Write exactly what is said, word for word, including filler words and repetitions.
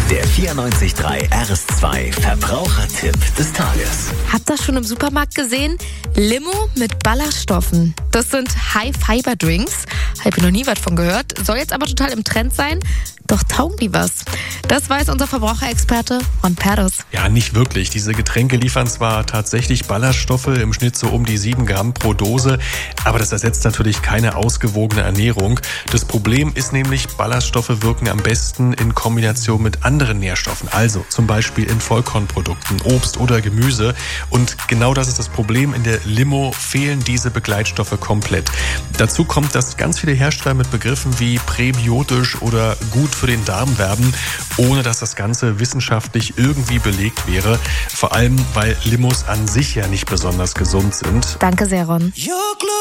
Der vierundneunzig Komma drei R S zwei Verbrauchertipp des Tages. Habt ihr das schon im Supermarkt gesehen? Limo mit Ballaststoffen. Das sind High-Fiber-Drinks. Habe ich noch nie was von gehört. Soll jetzt aber total im Trend sein. Doch taugen die was? Das weiß unser Verbraucherexperte Ron Perdos. Ja, nicht wirklich. Diese Getränke liefern zwar tatsächlich Ballaststoffe, im Schnitt so um die sieben Gramm pro Dose, aber das ersetzt natürlich keine ausgewogene Ernährung. Das Problem ist nämlich, Ballaststoffe wirken am besten in Kombination mit anderen Nährstoffen, also zum Beispiel in Vollkornprodukten, Obst oder Gemüse. Und genau das ist das Problem. In der Limo fehlen diese Begleitstoffe komplett. Dazu kommt, dass ganz viele Hersteller mit Begriffen wie präbiotisch oder gut für den Darm werben, ohne dass das Ganze wissenschaftlich irgendwie belegt wäre. Vor allem, weil Limos an sich ja nicht besonders gesund sind. Danke sehr, Ron.